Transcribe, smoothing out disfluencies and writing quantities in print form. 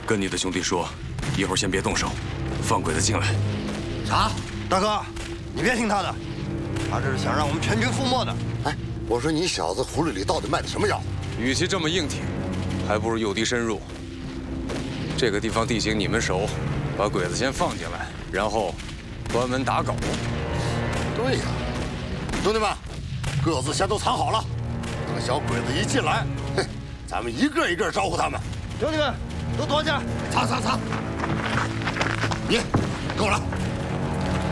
跟你的兄弟说，一会儿先别动手，放鬼子进来。 啥？大哥，你别听他的，他这是想让我们全军覆没的。 哎，我说你小子葫芦里到底卖的什么药？ 与其这么硬挺，还不如诱敌深入。这个地方地形你们熟，把鬼子先放进来，然后关门打狗。 对呀，兄弟们，各自先都藏好了，等小鬼子一进来，嘿，咱们一个一个招呼他们。 兄弟们，都躲起来！ 藏！你跟我来。